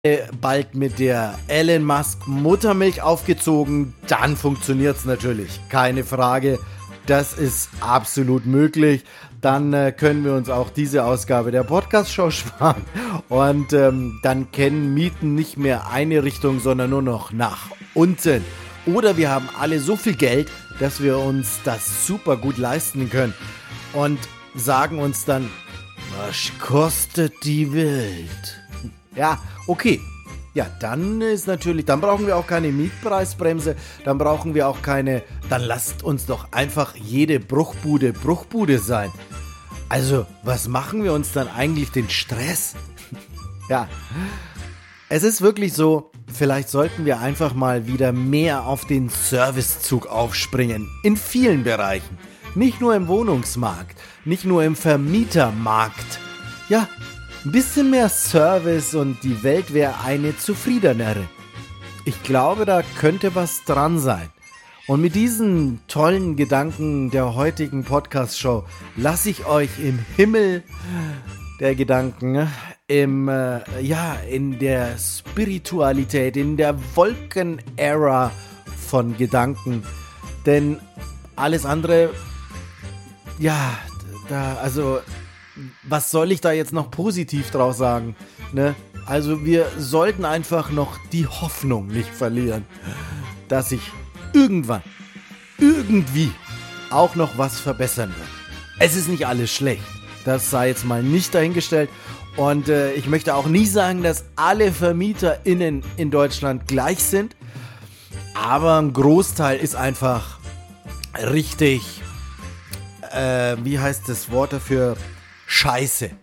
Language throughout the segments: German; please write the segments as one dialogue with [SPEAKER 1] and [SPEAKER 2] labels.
[SPEAKER 1] bald mit der Elon Musk Muttermilch aufgezogen, dann funktioniert's natürlich, keine Frage. Das ist absolut möglich. Dann können wir uns auch diese Ausgabe der Podcast-Show sparen. Und dann kennen Mieten nicht mehr eine Richtung, sondern nur noch nach unten. Oder wir haben alle so viel Geld, dass wir uns das super gut leisten können. Und sagen uns dann, was kostet die Welt? Ja, okay. Ja, dann brauchen wir auch keine Mietpreisbremse, dann brauchen wir auch dann lasst uns doch einfach jede Bruchbude sein. Also, was machen wir uns dann eigentlich den Stress? Ja, es ist wirklich so, vielleicht sollten wir einfach mal wieder mehr auf den Servicezug aufspringen, in vielen Bereichen. Nicht nur im Wohnungsmarkt, nicht nur im Vermietermarkt. Ja, ein bisschen mehr Service und die Welt wäre eine zufriedenere. Ich glaube, da könnte was dran sein. Und mit diesen tollen Gedanken der heutigen Podcast-Show lasse ich euch im Himmel der Gedanken, in der Spiritualität, in der Wolken-Ära von Gedanken. Denn alles andere, was soll ich da jetzt noch positiv draus sagen? Ne? Also wir sollten einfach noch die Hoffnung nicht verlieren, dass sich irgendwie auch noch was verbessern wird. Es ist nicht alles schlecht, das sei jetzt mal nicht dahingestellt. Und ich möchte auch nie sagen, dass alle VermieterInnen in Deutschland gleich sind. Aber ein Großteil ist einfach richtig, wie heißt das Wort dafür? Scheiße.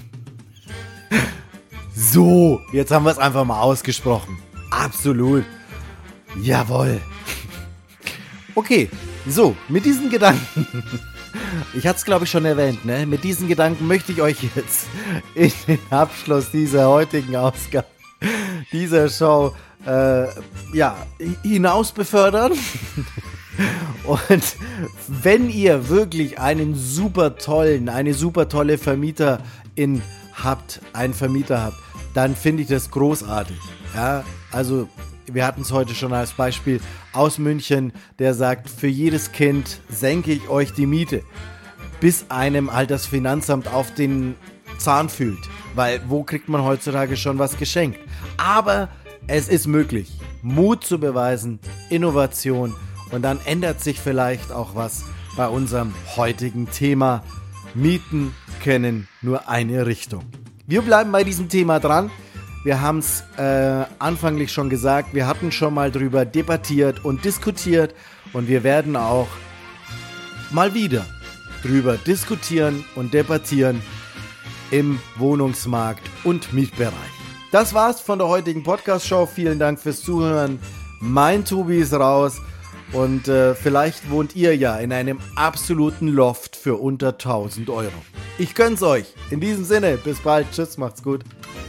[SPEAKER 1] So, jetzt haben wir es einfach mal ausgesprochen. Absolut. Jawohl. Okay, so, mit diesen Gedanken, ich hatte es glaube ich schon erwähnt, ne? Mit diesen Gedanken möchte ich euch jetzt in den Abschluss dieser heutigen Ausgabe, dieser Show, hinaus befördern. Und wenn ihr wirklich eine super tolle Vermieterin habt, einen Vermieter habt, dann finde ich das großartig. Ja, also wir hatten es heute schon als Beispiel aus München, der sagt, für jedes Kind senke ich euch die Miete, bis einem halt das Finanzamt auf den Zahn fühlt. Weil wo kriegt man heutzutage schon was geschenkt? Aber es ist möglich, Mut zu beweisen, Innovation. Und dann ändert sich vielleicht auch was bei unserem heutigen Thema. Mieten kennen nur eine Richtung. Wir bleiben bei diesem Thema dran. Wir haben es anfänglich schon gesagt, wir hatten schon mal drüber debattiert und diskutiert. Und wir werden auch mal wieder drüber diskutieren und debattieren im Wohnungsmarkt und Mietbereich. Das war's von der heutigen Podcast-Show. Vielen Dank fürs Zuhören. Mein Tobi ist raus. Und vielleicht wohnt ihr ja in einem absoluten Loft für unter 1000 Euro. Ich gönn's euch. In diesem Sinne, bis bald. Tschüss, macht's gut.